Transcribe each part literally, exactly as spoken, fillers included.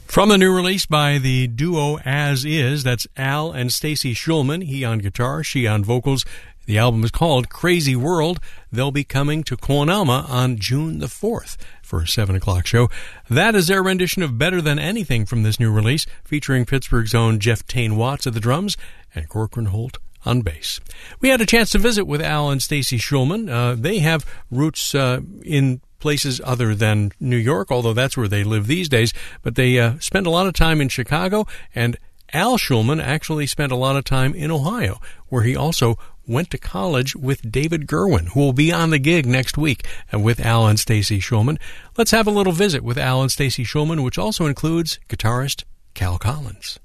From the new release by the duo As Is, that's Al and Stacy Schulman, he on guitar, she on vocals. The album is called Crazy World. They'll be coming to Quanama on June the fourth for a seven o'clock show. That is their rendition of Better Than Anything from this new release, featuring Pittsburgh's own Jeff Tane Watts at the drums and Corcoran Holt on bass. We had a chance to visit with Al and Stacy Schulman. Uh, they have roots uh, in places other than New York, although that's where they live these days. But they uh, spend a lot of time in Chicago, and Al Schulman actually spent a lot of time in Ohio, where he also went to college with David Gerwin, who will be on the gig next week with Al and Stacy Schulman. Let's have a little visit with Al and Stacy Schulman, which also includes guitarist Cal Collins.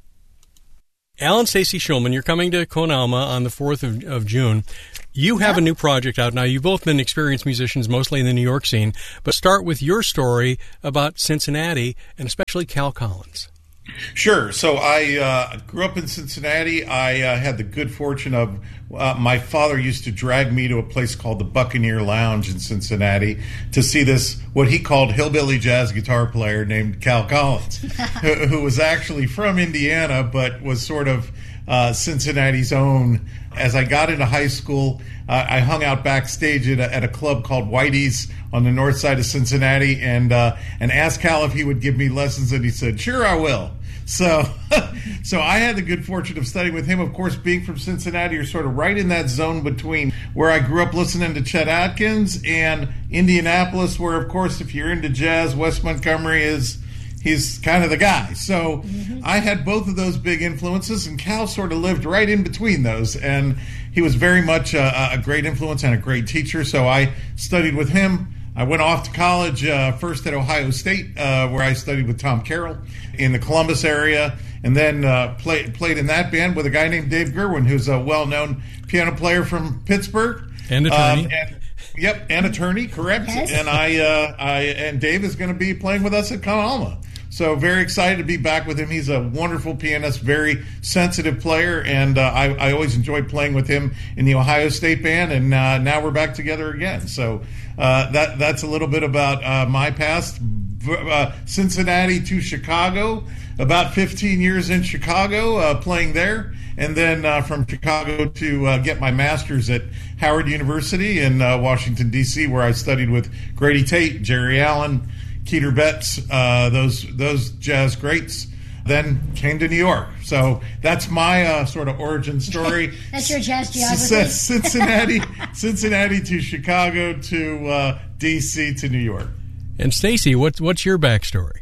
Al and Stacy Schulman, you're coming to Quanama on the fourth of, of June. You have a new project out now. You've both been experienced musicians, mostly in the New York scene. But start with your story about Cincinnati, and especially Cal Collins. Sure. So I uh, grew up in Cincinnati. I uh, had the good fortune of uh, my father used to drag me to a place called the Buccaneer Lounge in Cincinnati to see this, what he called hillbilly jazz guitar player named Cal Collins, who, who was actually from Indiana but was sort of uh, Cincinnati's own. As I got into high school, uh, I hung out backstage at a, at a club called Whitey's on the north side of Cincinnati, and uh, and asked Cal if he would give me lessons, and he said, "Sure, I will." So, so I had the good fortune of studying with him. Of course, being from Cincinnati, you're sort of right in that zone between where I grew up listening to Chet Atkins and Indianapolis, where, of course, if you're into jazz, Wes Montgomery is he's kind of the guy. So mm-hmm. I had both of those big influences, and Cal sort of lived right in between those. And he was very much a, a great influence and a great teacher. So I studied with him. I went off to college, uh, first at Ohio State, uh, where I studied with Tom Carroll in the Columbus area, and then uh, play, played in that band with a guy named Dave Gerwin, who's a well-known piano player from Pittsburgh. And attorney. Um, and, yep, and attorney, correct. Yes. And I, uh, I, and Dave is going to be playing with us at Quanama. So very excited to be back with him. He's a wonderful pianist, very sensitive player, and uh, I, I always enjoyed playing with him in the Ohio State band, and uh, now we're back together again. So uh, that that's a little bit about uh, my past. Uh, Cincinnati to Chicago, about fifteen years in Chicago, uh, playing there, and then uh, from Chicago to uh, get my master's at Howard University in uh, Washington, D C, where I studied with Grady Tate, Jerry Allen, Keter Betts, uh, those those jazz greats, then came to New York. So that's my uh, sort of origin story. That's your jazz geography. Cincinnati, Cincinnati to Chicago to uh, D C to New York. And Stacy, what's what's your backstory?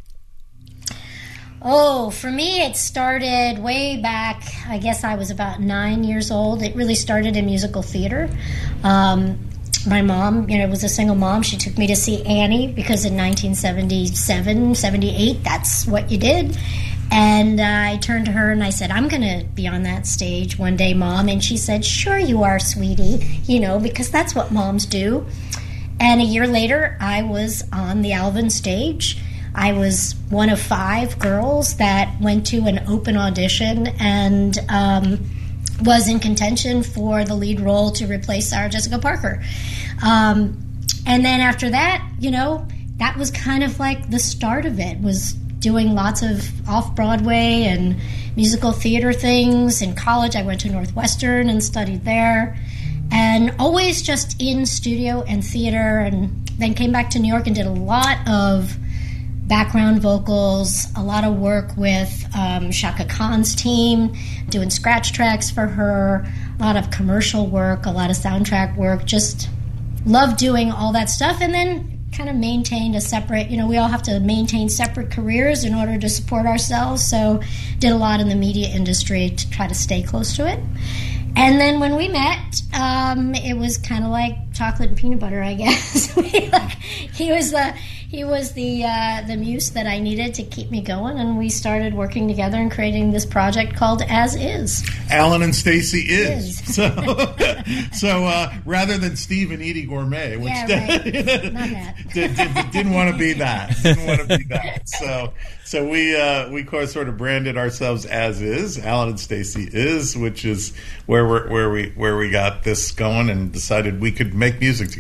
Oh, for me, it started way back. I guess I was about nine years old. It really started in musical theater. Um, My mom, you know, was a single mom. She took me to see Annie because in nineteen seventy-seven, seventy-eight, that's what you did. And uh, I turned to her and I said, "I'm going to be on that stage one day, Mom." And she said, "Sure you are, sweetie," you know, because that's what moms do. And a year later, I was on the Alvin stage. I was one of five girls that went to an open audition and um, was in contention for the lead role to replace Sarah Jessica Parker. Um, and then after that, you know, that was kind of like the start of it, was doing lots of off-Broadway and musical theater things. In college, I went to Northwestern and studied there. And always just in studio and theater, and then came back to New York and did a lot of background vocals, a lot of work with um, Shaka Khan's team, doing scratch tracks for her, a lot of commercial work, a lot of soundtrack work, just loved doing all that stuff, and then kind of maintained a separate, you know, we all have to maintain separate careers in order to support ourselves, so did a lot in the media industry to try to stay close to it. And then when we met, um, it was kind of like chocolate and peanut butter, I guess. we, like, he was the he was the uh, the muse that I needed to keep me going, and we started working together and creating this project called As Is. Alan and Stacy is. is. So, so uh, rather than Steve and Edie Gourmet, which yeah, right. Not that. did, did, didn't want to be that. Didn't want to be that. So, so we uh, we sort of branded ourselves As Is. Alan and Stacy is, which is where we where we where we got this going and decided we could make music together.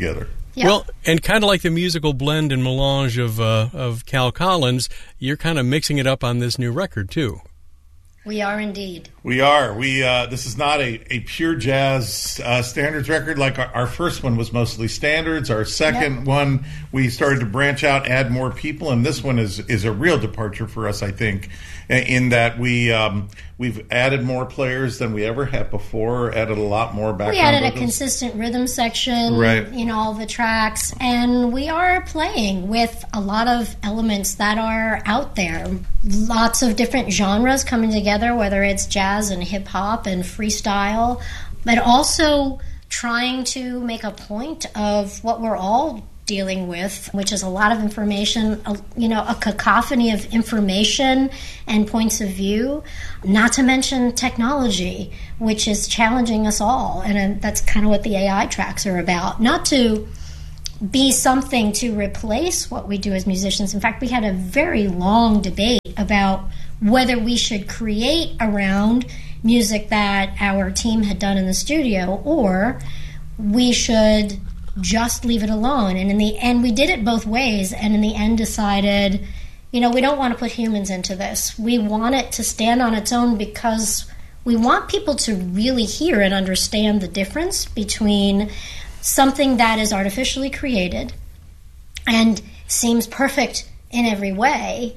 Yeah. Well, and kind of like the musical blend and melange of uh, of Cal Collins, you're kind of mixing it up on this new record, too. We are indeed. We are. We uh, this is not a, a pure jazz uh, standards record. Like our, our first one was mostly standards. Our second yep. one, we started to branch out, add more people, and this one is is a real departure for us, I think, in that we um, we've added more players than we ever had before. Added a lot more background. We added vocals. a consistent rhythm section, right. in all the tracks, and we are playing with a lot of elements that are out there. Lots of different genres coming together, whether it's jazz and hip-hop and freestyle, but also trying to make a point of what we're all dealing with, which is a lot of information, a, you know, a cacophony of information and points of view, not to mention technology, which is challenging us all. And uh, that's kind of what the A I tracks are about. Not to be something to replace what we do as musicians. In fact, we had a very long debate about whether we should create around music that our team had done in the studio, or we should just leave it alone. And in the end, we did it both ways, and in the end decided, you know, we don't want to put humans into this. We want it to stand on its own because we want people to really hear and understand the difference between something that is artificially created and seems perfect in every way,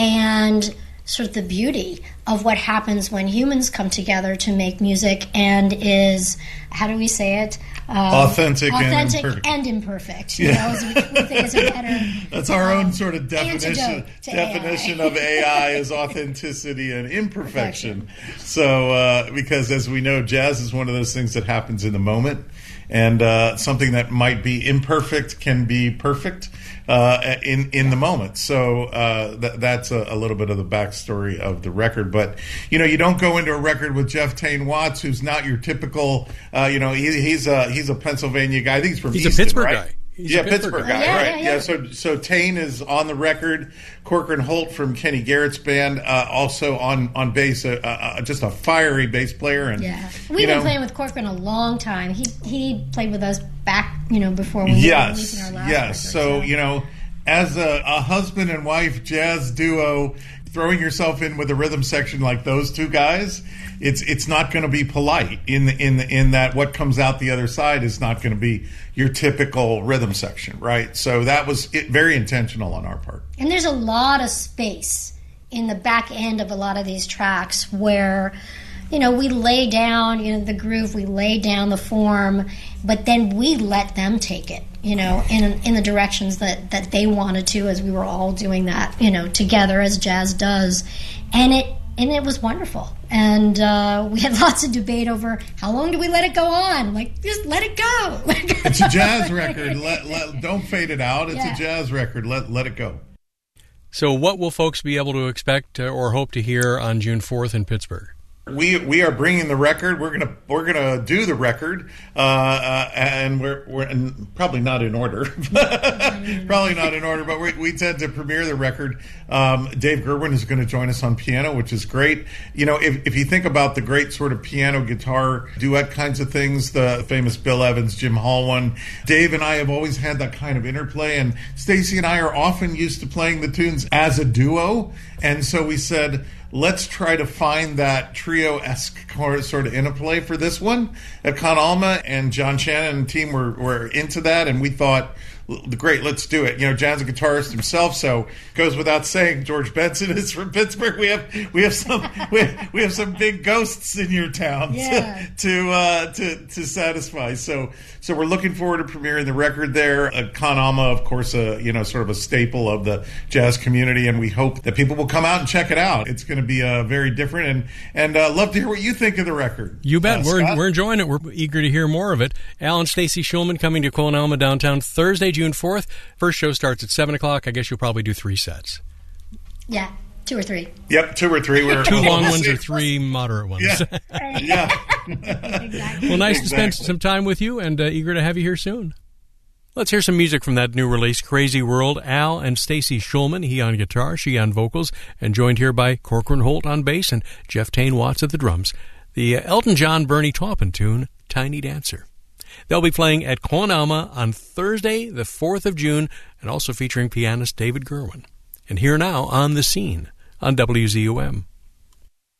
and sort of the beauty of what happens when humans come together to make music and is, how do we say it? Um, authentic, authentic and imperfect. And imperfect you yeah. know, we think is a better. That's our um, own sort of definition definition A I. of A I is authenticity and imperfection. So, uh, because as we know, jazz is one of those things that happens in the moment, and uh, something that might be imperfect can be perfect uh, in in the moment. So uh, th- that's a, a little bit of the backstory of the record. But you know, you don't go into a record with Jeff Tain Watts, who's not your typical. Uh, you know, he, he's a he's a Pennsylvania guy. I think he's from he's Easton, a Pittsburgh right? guy. He's yeah, a Pittsburgh, Pittsburgh guy, guy, yeah, right? Yeah, yeah. yeah. So, so Tain is on the record. Corcoran Holt from Kenny Garrett's band, uh, also on on bass, uh, uh, just a fiery bass player. And yeah, we've you been know, playing with Corcoran a long time. He he played with us back, you know, before we yes, were releasing our last yes. record. So, So you know, as a, a husband and wife jazz duo, throwing yourself in with a rhythm section like those two guys, it's it's not going to be polite in the, in the, in that what comes out the other side is not going to be your typical rhythm section, right? So that was it, very intentional on our part. And there's a lot of space in the back end of a lot of these tracks where, you know, we lay down, you know, the groove, we lay down the form, but then we let them take it, you know, in in the directions that, that they wanted to, as we were all doing that, you know, together as jazz does. And it and it was wonderful. And uh, we had lots of debate over how long do we let it go on? Like, just let it go. It's a jazz record. Let, let, don't fade it out. It's Yeah. a jazz record. Let let it go. So what will folks be able to expect uh, or hope to hear on June fourth in Pittsburgh? We we are bringing the record. We're gonna we're gonna do the record, uh, uh, and we're we're and probably not in order, probably not in order. But we we tend to premiere the record. Um, Dave Gerwin is going to join us on piano, which is great. You know, if if you think about the great sort of piano guitar duet kinds of things, the famous Bill Evans, Jim Hall one, Dave and I have always had that kind of interplay. And Stacy and I are often used to playing the tunes as a duo, and so we said, let's try to find that trio-esque sort of interplay for this one at Con Alma, and John Shannon and team were, were into that, and we thought, great, let's do it. You know, John's a guitarist himself, so goes without saying, George Benson is from Pittsburgh. We have we have some we have, we have some big ghosts in your town Yeah. to to, uh, to to satisfy. So so we're looking forward to premiering the record there. Uh, Con Alma, of course, uh, you know, sort of a staple of the jazz community, and we hope that people will come out and check it out. It's going to be uh, very different, and and uh, love to hear what you think of the record. You bet. Uh, we're Scott? we're enjoying it. We're eager to hear more of it. Al and Stacy Shulman coming to Con Alma downtown Thursday, June fourth. First show starts at seven o'clock. I guess you'll probably do three sets. Yeah, two or three. Yep, two or three. We're, Two long we'll ones see. or three moderate ones. Yeah. Yeah. Exactly. Well, nice to spend Exactly. some time with you, and uh, eager to have you here soon. Let's hear some music from that new release, Crazy World. Al and Stacy Shulman, he on guitar, she on vocals, and joined here by Corcoran Holt on bass and Jeff Tain Watts at the drums. The uh, Elton John Bernie Taupin tune, Tiny Dancer. They'll be playing at Quan Alma on Thursday, the fourth of June, and also featuring pianist David Gerwin. And here now on The Scene on W Z U M.